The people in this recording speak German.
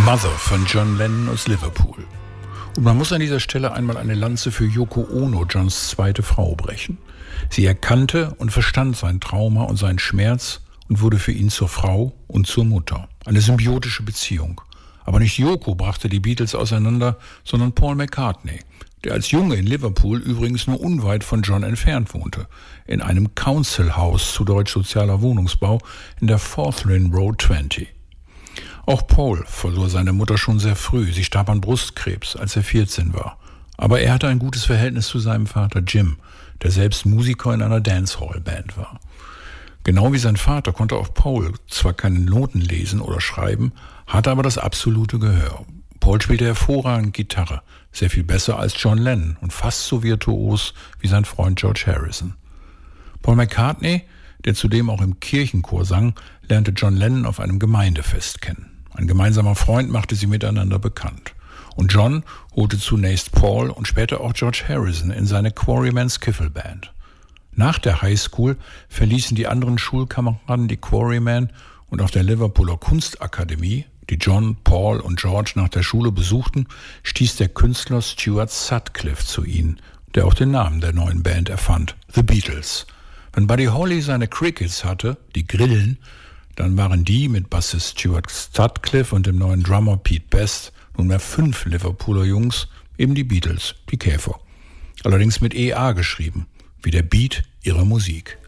Mother von John Lennon aus Liverpool. Und man muss an dieser Stelle einmal eine Lanze für Yoko Ono, Johns zweite Frau, brechen. Sie erkannte und verstand sein Trauma und seinen Schmerz und wurde für ihn zur Frau und zur Mutter. Eine symbiotische Beziehung. Aber nicht Yoko brachte die Beatles auseinander, sondern Paul McCartney, der als Junge in Liverpool übrigens nur unweit von John entfernt wohnte, in einem Council House, zu Deutsch sozialer Wohnungsbau, in der Fourth Lynn Road 20. Auch Paul verlor seine Mutter schon sehr früh. Sie starb an Brustkrebs, als er 14 war. Aber er hatte ein gutes Verhältnis zu seinem Vater Jim, der selbst Musiker in einer Dancehall-Band war. Genau wie sein Vater konnte auch Paul zwar keine Noten lesen oder schreiben, hatte aber das absolute Gehör. Paul spielte hervorragend Gitarre, sehr viel besser als John Lennon und fast so virtuos wie sein Freund George Harrison. Paul McCartney, der zudem auch im Kirchenchor sang, lernte John Lennon auf einem Gemeindefest kennen. Ein gemeinsamer Freund machte sie miteinander bekannt. Und John holte zunächst Paul und später auch George Harrison in seine Quarrymen Skiffle Band. Nach der Highschool verließen die anderen Schulkameraden die Quarrymen und auf der Liverpooler Kunstakademie, die John, Paul und George nach der Schule besuchten, stieß der Künstler Stuart Sutcliffe zu ihnen, der auch den Namen der neuen Band erfand, The Beatles. Wenn Buddy Holly seine Crickets hatte, die Grillen, dann waren die mit Bassist Stuart Sutcliffe und dem neuen Drummer Pete Best, nunmehr 5 Liverpooler Jungs, eben die Beatles, die Käfer. Allerdings mit EA geschrieben, wie der Beat ihrer Musik.